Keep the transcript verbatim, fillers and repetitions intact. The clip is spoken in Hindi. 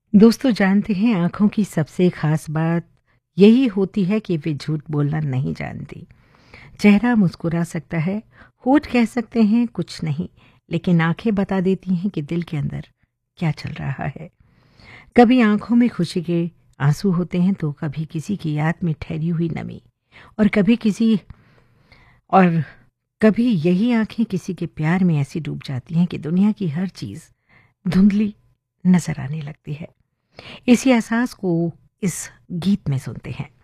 दोस्तों जानते हैं आँखों की सबसे ख़ास बात यही होती है कि वे झूठ बोलना नहीं जानती। चेहरा मुस्कुरा सकता है, होठ कह सकते हैं कुछ नहीं, लेकिन आँखें बता देती हैं कि दिल के अंदर क्या चल रहा है। कभी आँखों में खुशी के आँसू होते हैं तो कभी किसी की याद में ठहरी हुई नमी और कभी किसी और कभी यही आँखें किसी के प्यार में ऐसी डूब जाती हैं कि दुनिया की हर चीज़ धुंधली नज़र आने लगती है। इसी एहसास को इस गीत में सुनते हैं।